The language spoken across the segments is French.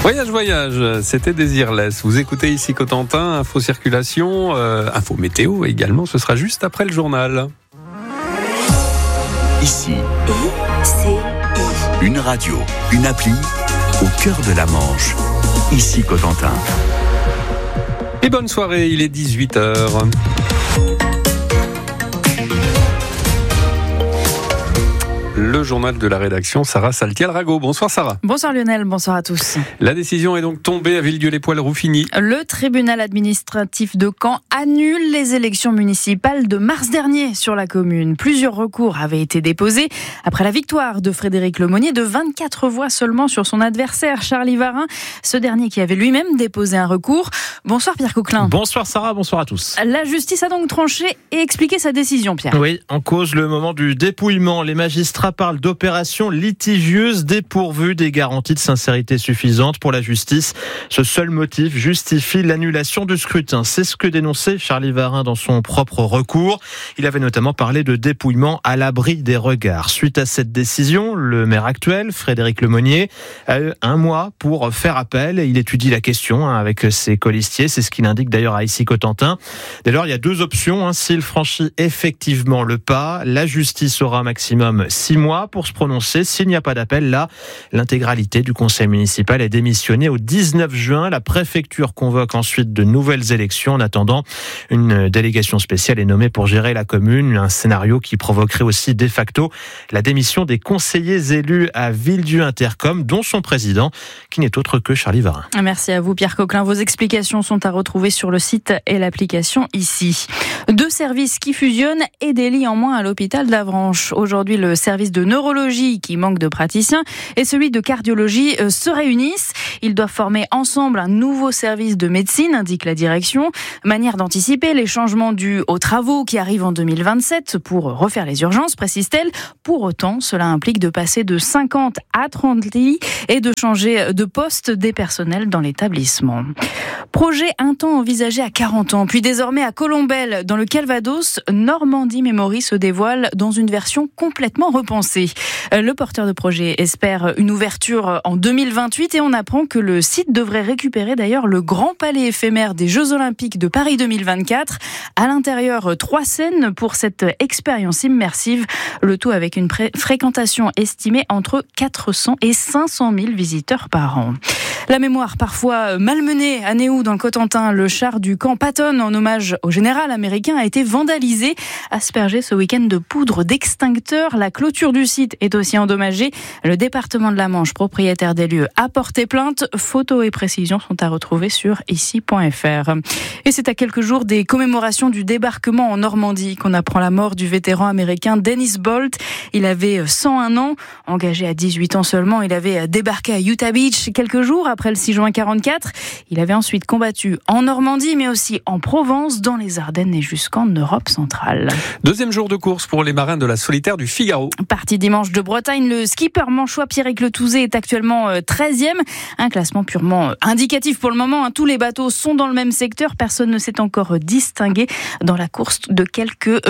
Voyage, c'était Désirless. Vous écoutez ici Cotentin, info circulation, info météo également, ce sera juste après le journal. Ici, une radio, une appli, au cœur de la Manche. Ici Cotentin. Et bonne soirée, il est 18h. Le journal de la rédaction, Sarah Saltiel-Rago. Bonsoir Sarah. Bonsoir Lionel, bonsoir à tous. La décision est donc tombée à Villedieu-les-Poêles-Roufigny. Le tribunal administratif de Caen annule les élections municipales de mars dernier sur la commune. Plusieurs recours avaient été déposés après la victoire de Frédéric Lemonnier de 24 voix seulement sur son adversaire Charlie Varin. Ce dernier qui avait lui-même déposé un recours. Bonsoir Pierre Coquelin. Bonsoir Sarah, bonsoir à tous. La justice a donc tranché et expliqué sa décision, Pierre. Oui, en cause le moment du dépouillement. Les magistrats parle d'opération litigieuse dépourvue des garanties de sincérité suffisantes pour la justice. Ce seul motif justifie l'annulation du scrutin. C'est ce que dénonçait Charlie Varin dans son propre recours. Il avait notamment parlé de dépouillement à l'abri des regards. Suite à cette décision, le maire actuel, Frédéric Lemonnier, a eu un mois pour faire appel. Il étudie la question avec ses colistiers. C'est ce qu'il indique d'ailleurs à ici Cotentin. Dès lors, il y a deux options. S'il franchit effectivement le pas, la justice aura maximum 6 mois pour se prononcer. S'il n'y a pas d'appel, là, l'intégralité du conseil municipal est démissionnée au 19 juin. La préfecture convoque ensuite de nouvelles élections. En attendant, une délégation spéciale est nommée pour gérer la commune. Un scénario qui provoquerait aussi de facto la démission des conseillers élus à Villedieu-Intercom, dont son président, qui n'est autre que Charlie Varin. Merci à vous Pierre Coquelin. Vos explications sont à retrouver sur le site et l'application ici. 2 services qui fusionnent et des lits en moins à l'hôpital d'Avranches. Aujourd'hui, le service de neurologie qui manque de praticiens et celui de cardiologie se réunissent. Ils doivent former ensemble un nouveau service de médecine, indique la direction. Manière d'anticiper les changements dus aux travaux qui arrivent en 2027 pour refaire les urgences, précise-t-elle. Pour autant, cela implique de passer de 50 à 30 lits et de changer de poste des personnels dans l'établissement. Projet un temps envisagé à 40 ans, puis désormais à Colombelles, dans le Calvados, Normandie Memory se dévoile dans une version complètement repensée. Le porteur de projet espère une ouverture en 2028 et on apprend que le site devrait récupérer d'ailleurs le grand palais éphémère des Jeux Olympiques de Paris 2024. À l'intérieur, 3 scènes pour cette expérience immersive, le tout avec une fréquentation estimée entre 400 et 500 000 visiteurs par an. La mémoire parfois malmenée à Néou dans le Cotentin, le char du camp Patton en hommage au général américain a été vandalisé, aspergé ce week-end de poudre d'extincteur. La clôture du site est aussi endommagée. Le département de la Manche, propriétaire des lieux, a porté plainte. Photos et précisions sont à retrouver sur ici.fr. Et c'est à quelques jours des commémorations du débarquement en Normandie qu'on apprend la mort du vétéran américain Dennis Bolt. Il avait 101 ans, engagé à 18 ans seulement. Il avait débarqué à Utah Beach quelques jours après le 6 juin 44. Il avait ensuite combattu en Normandie, mais aussi en Provence, dans les Ardennes et jusqu'en Europe centrale. 2e jour de course pour les marins de la Solitaire du Figaro. Parti dimanche de Bretagne, le skipper manchois Pierrick Le Touzé est actuellement 13e. Un classement purement indicatif pour le moment. Tous les bateaux sont dans le même secteur. Personne ne s'est encore distingué dans la course de quelques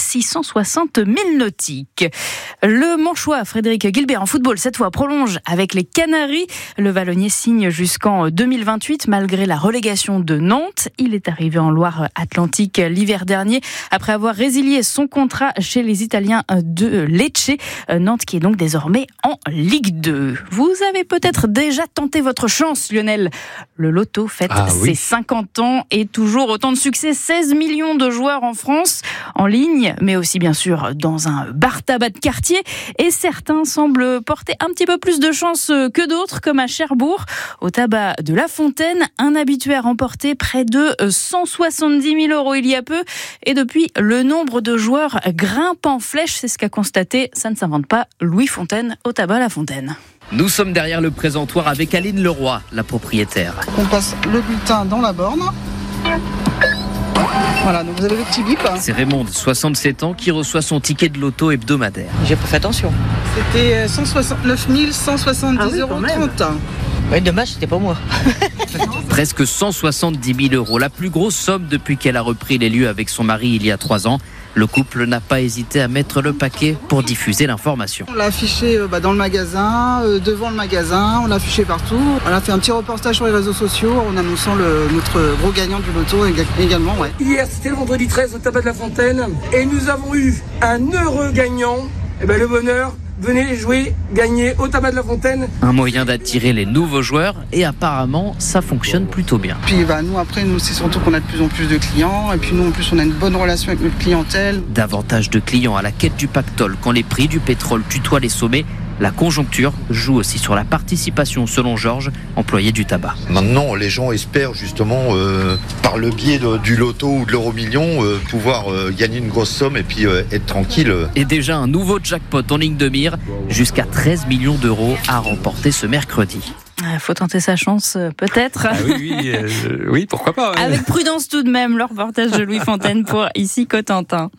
1660 milles nautiques. Le manchois Frédéric Guilbert en football, cette fois, prolonge avec les Canaries. Le Vallonnier signe jusqu'en 2028 malgré la relégation de Nantes. Il est arrivé en Loire-Atlantique l'hiver dernier après avoir résilié son contrat chez les Italiens de Lecce. Nantes qui est donc désormais en Ligue 2. Vous avez peut-être déjà tenté votre chance, Lionel. Le loto fête ses 50 ans et toujours autant de succès. 16 millions de joueurs en France, en ligne, mais aussi bien sûr dans un bar-tabac de quartier. Et certains semblent porter un petit peu plus de chance que d'autres, comme à Cherbourg. Au tabac de La Fontaine, un habitué a remporté près de 170 000 € il y a peu. Et depuis, le nombre de joueurs grimpe en flèche. C'est ce qu'a constaté, ça ne s'invente pas, Louis Fontaine au tabac La Fontaine. Nous sommes derrière le présentoir avec Aline Leroy, la propriétaire. On passe le bulletin dans la borne. Voilà, donc vous avez le petit bip. C'est Raymond, 67 ans, qui reçoit son ticket de loto hebdomadaire. J'ai pas fait attention. C'était 169 170 € 30. Oui, dommage, c'était pas moi. Presque 170 000 €, la plus grosse somme depuis qu'elle a repris les lieux avec son mari il y a 3 ans. Le couple n'a pas hésité à mettre le paquet pour diffuser l'information. On l'a affiché dans le magasin, devant le magasin, on l'a affiché partout. On a fait un petit reportage sur les réseaux sociaux en annonçant notre gros gagnant du loto également. Ouais. Hier, c'était le vendredi 13 au Tabac de la Fontaine et nous avons eu un heureux gagnant. Le bonheur, venez jouer, gagner au Tabac de la Fontaine. Un moyen d'attirer les nouveaux joueurs et apparemment ça fonctionne plutôt bien. Puis nous c'est surtout qu'on a de plus en plus de clients et puis nous en plus on a une bonne relation avec notre clientèle. Davantage de clients à la quête du pactole quand les prix du pétrole tutoient les sommets. La conjoncture joue aussi sur la participation, selon Georges, employé du tabac. Maintenant, les gens espèrent justement, par le biais du loto ou de l'euro-million, pouvoir gagner une grosse somme et puis être tranquille. Et déjà un nouveau jackpot en ligne de mire, jusqu'à 13 millions d'euros à remporter ce mercredi. Faut tenter sa chance, peut-être. Ah oui, pourquoi pas. Ouais. Avec prudence tout de même, le reportage de Louis Fontaine pour ici Cotentin.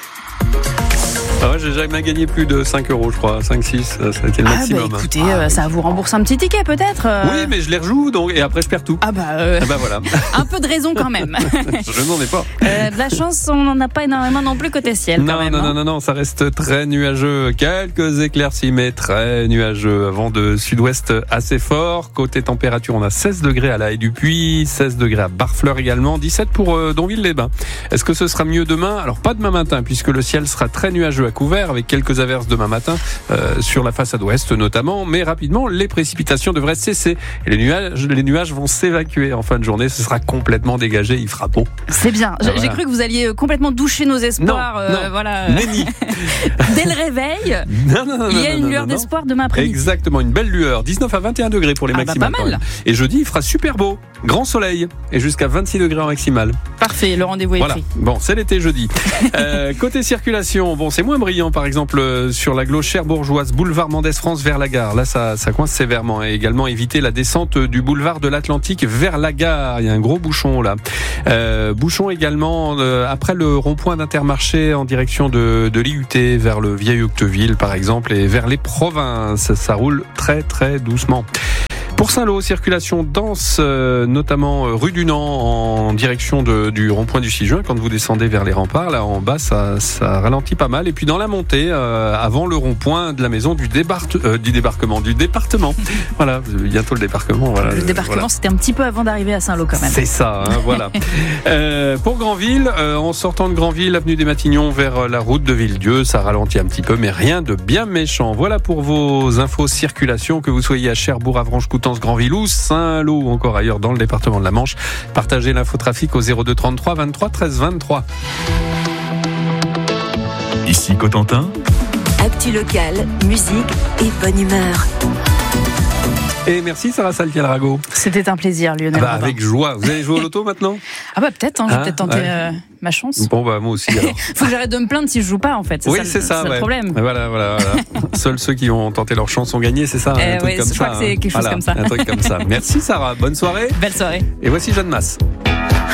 Ah ouais, j'ai jamais gagné plus de 5 euros, je crois. 5, 6, ça a été le maximum. Écoutez, ça vous rembourse un petit ticket peut-être. Oui, mais je les rejoue donc, et après je perds tout. Voilà. Un peu de raison quand même. Je n'en ai pas. De la chance, on n'en a pas énormément non plus côté ciel. Non, ça reste très nuageux. Quelques éclaircies, mais très nuageux. Vent de sud-ouest assez fort. Côté température, on a 16 degrés à La Haye-du-Puy, 16 degrés à Barfleur également, 17 pour Donville-les-Bains. Est-ce que ce sera mieux demain ? Alors pas demain matin, puisque le ciel sera très nuageux à couvert avec quelques averses demain matin sur la façade ouest notamment, mais rapidement les précipitations devraient cesser et les nuages vont s'évacuer en fin de journée. Ce sera complètement dégagé, il fera beau. C'est bien. J'ai cru que vous alliez complètement doucher nos espoirs. Non. Voilà. Nenni. Dès le réveil, il y a une lueur d'espoir demain après-midi. Exactement, une belle lueur. 19 à 21 degrés pour les maximales. Pas mal. Et jeudi, il fera super beau. Grand soleil et jusqu'à 26 degrés en maximale. Parfait, le rendez-vous est pris. Bon, c'est l'été jeudi. Côté circulation, c'est moins brillant par exemple sur la Glauchère bourgeoise, boulevard Mendès France vers la gare. Là, ça coince sévèrement. Et également éviter la descente du boulevard de l'Atlantique vers la gare. Il y a un gros bouchon là. Bouchon également après le rond-point d'Intermarché en direction de l'IUT vers le Vieil Octeville par exemple et vers les provinces. Ça roule très très doucement. Pour Saint-Lô, circulation dense, notamment rue du Nant en direction du rond-point du 6 juin. Quand vous descendez vers les remparts, là en bas, ça ralentit pas mal. Et puis dans la montée, avant le rond-point de la maison du département. Voilà, bientôt le débarquement. Voilà, le débarquement, c'était un petit peu avant d'arriver à Saint-Lô quand même. C'est ça, voilà. Pour Granville, en sortant de Granville, avenue des Matignons vers la route de Villedieu, ça ralentit un petit peu, mais rien de bien méchant. Voilà pour vos infos circulation, que vous soyez à Cherbourg, Avranches-Coutances, Granville ou Saint-Lô ou encore ailleurs dans le département de la Manche. Partagez l'infotrafic au 02 33 23 13 23. Ici Cotentin. Actu locale, musique et bonne humeur. Et merci Sarah Saltiel-Rago. C'était un plaisir, Lionel. Avec joie. Vous allez jouer au loto maintenant ? Peut-être, je vais peut-être tenter ma chance. Bon, moi aussi alors. Faut que j'arrête de me plaindre si je joue pas en fait. C'est ça le problème. Voilà. Seuls ceux qui ont tenté leur chance ont gagné, c'est ça un truc comme je crois que c'est quelque chose comme ça. Un truc comme ça. Merci Sarah, bonne soirée. Belle soirée. Et voici Jeanne Masse.